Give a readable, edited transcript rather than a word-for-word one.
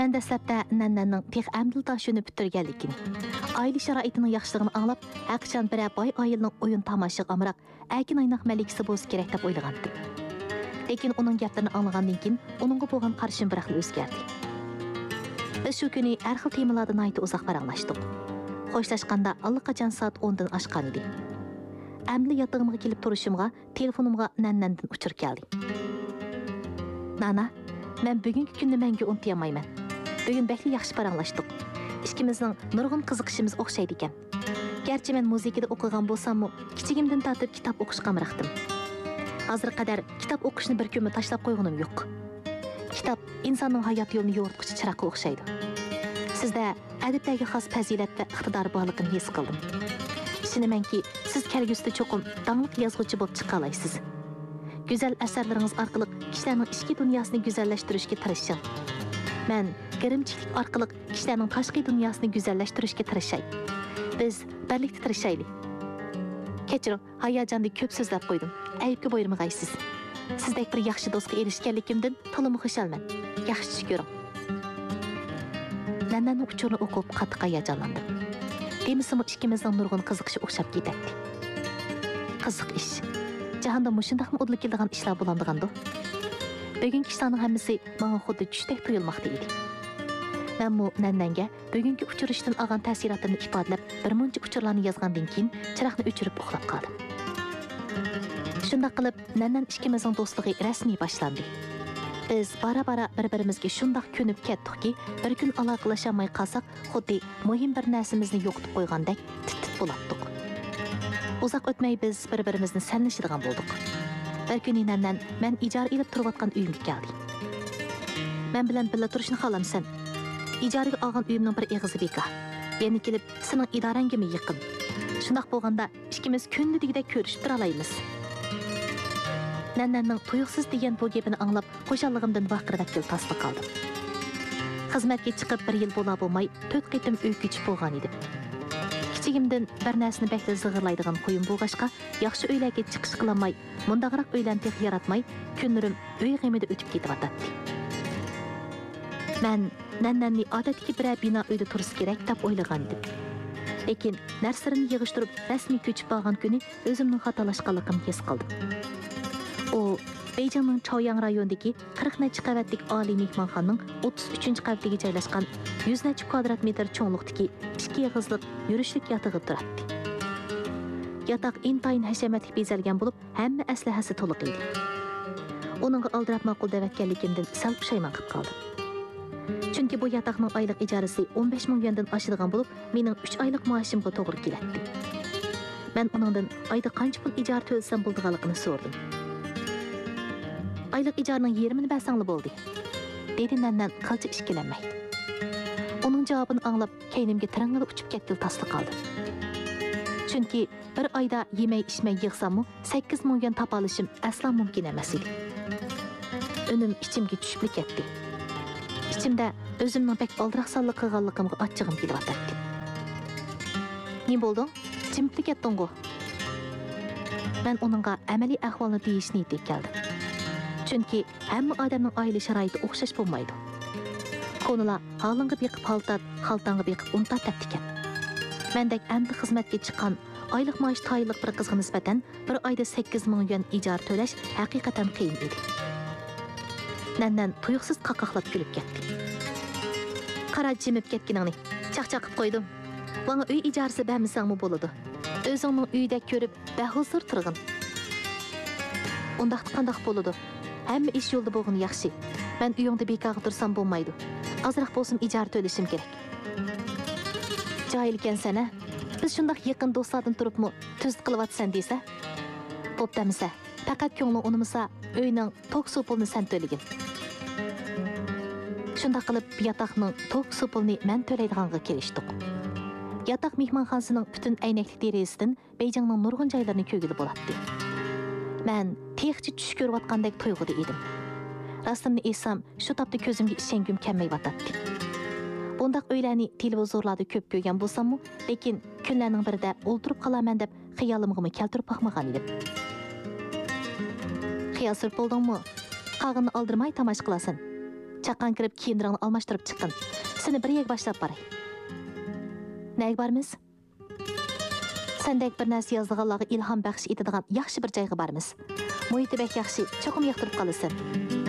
Мен дәсләптә нәннәнең тех әмділта шөні бүттіргәлікіні. Айлы шарайтының яқшылығын аңлап, әқшан бір бай айылының ойын тамашық амырақ, әкін айнақ мәлікісі болсы керек деп ойлағанды. Лекен оның гәптерін аңлағаннан кейін, оныңғы болған қаршын бірақлы өзгерді. Біз şu күні әрхіл темаладың айты ұзақ параңлаштық. Қошлашқанда аллыққачан saat 10-дан ашқан еді. Әмді ятығымға келіп тұрышымға, телефонымға нәннәнден ұчыр келді. Nana, мен бүгінгі күнді мәңгі ұнтыямаймен. Бүгін бәкли yaxşı параңлаштық. İkimizдің nurgun qiziqishimiz o'xshaydi ekan. Gerçi men muzikada o'qigan bo'lsam-mu, kichigimdan tatib kitob o'qishga qamraqdim. Hozir qadar kitob o'qishni bir kunmi tashlab qo'yganim yo'q. Kitob insonning hayot yo'lini yo'ritquchi chiroqqa o'xshaydi. Sizda adablarga xos fazilat va iqtidor borligini his qildim. Ishonamanki, siz kelgusida cho'qim dangliq yozuvchi bo'lib chiqa olaysiz. Go'zal asarlaringiz orqali kishilarning ichki dunyosini go'zallashtirishga tirishing. Men g'irimchilik orqali kishilarning tashqi dunyosini go'zallashtirishga tirishay. Biz birlikda tirishaylik. Kechiring, hayajonda ko'p so'zlab qo'ydim. Aybga bo'yrimag'aysiz. Sizdek bir yaxshi do'stga erishganligimdan to'liq xursandman. Yaxshi tush ko'ring. Nannaning uchurini o'qib qattiq hayajonlandim. Demisimi ikkimizning nurg'un qiziqishi o'xshab ketadi. Qiziq ish. Jahonda mushundaqmi o'dlik keladigan ishlar bo'landigandi. Bugungi ishlarning hammasi menga xuddi tushdek tuyulmoqda edi. Men bu nannanga bugungi uchrashishdan olgan ta'sirotlarni ifodalab, bir muncha uchurlarni yozgandan keyin chiroqni o'chirib uxlab qoldim. Shunday qilib, nannan ikkimizning do'stligi rasmiy boshlandi. Biz bara-bara bir-birimizga shunday ko'nib ketdikki, bir kun aloqalasha olmay qolsak, xuddi muhim bir narsamizni yo'qotib qo'ygandek tit-tit bo'lardik. Uzoq o'tmay biz bir-birimizni sanlashadigan bo'ldik. Bir kuni nannan men ijara ilib turayotgan uyimga keldi. Men bilan birga turishni xohlamsan? Ijaraga olgan uyimning bir eg'izi bekor. Yana kelib, sening idorangga yaqin. Shundoq bo'lganda ikkimiz kundligidek ko'rishib tura olamiz. Nannanning tuyuqsiz degan bu gapini anglab, qo'shanligimdan vaqirab kelib tasdiq qildim. Xizmatga chiqib 1 yil bo'la bo'lmay, 4 qitim uy ko'chib bo'lgan edim. Kichigimdan bir narsani bakla zig'irlaydigan qo'yim bo'lg'ashqa, yaxshi uylarga chiqish qilmay, mundaqroq uylarni tex yaratmay, kunlarim uy g'imida o'tib ketyapti. Men nannanni odatdagi bir bino uyda turish kerak deb o'ylagan edim. Lekin narsalarni yig'ishtirib rasmiy ko'chib borgan kuni o'zimning xatolashganligimni his qildim. O, Beijingning Chaoyang rayonidagi 40 necha qavatlik oliy mehmonxonaning 33 qavatiga joylashgan 100 necha kvadrat metr cho'ngliqdagi 2 yig'izliq yurishlik yotog'i turadi. Yotoq intayin hashamatli bezalgan bo'lib, hamma aslahasi to'liq edi. Uningga aldirab ma'qul davatganligimdan sal pushaymon qilib qoldim. Chunki bu yotoqning oylik ijorasi 15 ming yuandan oshadigan bo'lib, mening 3 oylik maoshimga to'g'ri keladi. Men uningdan oyda qancha pul ijara to'lsam bo'lganligini so'radim. Aylık icarının yerimini bəsənli boldu. Dedi nəndən qalca işkilenmey. Onun cevabını anlap keynimge tırınğıda uçup ketdil taslı qaldı. Çünkü bir ayda yemey içmey yığsamı 8 milyon tapalışım asla mümkün emas idi. Önüm içimge düşüplük etdi. İçimde özümün pek aldıraqsallı qığanlığımı açığım gelip atattı. Ne boldu? Cimiplik etdin go. Ben onunla əməli əhvalını deyişini edip geldim. Çünki hamma odamning oila sharoiti o'xshash bo'lmaydi. Ko'nila holingga beqib haltat, xaltangga beqib untat taptikan. Mendek endi xizmatga chiqqan, oylik maosh tayinliq bir qizga nisbatan bir oyda 8 ming yuan ijara to'lash haqiqatan qiyin edi. Nandan tuyuqsiz qaqaqlab kulib ketdi. Qara jimib ketganingni chaqchaqib qo'ydim. Bana uy ijarasi bermasangmi bo'ladi. O'zingning uyda ko'rib, bahuzur turg'in. Undaq qandaq bo'ladi? Hamma ish yo'lda bo'lgani yaxshi. Men uyingda bekorga tursam bo'lmaydi. Ozroq bo'lsin ijara to'lashim kerak. Joyil ekansan-a? Biz shundoq yaqin do'stlardan turibmi, tuzd qilyapsan desa? Bo'ptamisa, faqat ko'ngling unimasa, uyning to'q suv pulini sen to'lagin. Shundoq qilib, yotoqning to'q suv pulini men to'laydiganga kelishdik. Yotoq mehmonxonasining butun aynakli derazasidan Beijingning nurg'un joylarini ko'rgili bo'ladi. Men texchi tush ko'rayotgandek tuyg'uda edim. Rostimni esam, shu topda ko'zimga ishongim kelmayotdi. Bundaq uylarni televizorlarda ko'p ko'rgan bo'lsam-mu, lekin kunlarning birida o'ltirib qolaman deb xiyolimga keltirib baxmagan edim. Xiyol surib bo'ldingmi? Qog'inni oldirmay tamash qilasan. Chaqan kirib kiyimlaringni almashtirib chiqqin. Seni bir yerga boshlab boray. Nega bormiz? Sendek bir narsa yozdiganlarga ilhom baxsh etadigan yaxshi bir joyga bormiz. Muhiti bek yaxshi, cho'qim yoqtirib qolasan.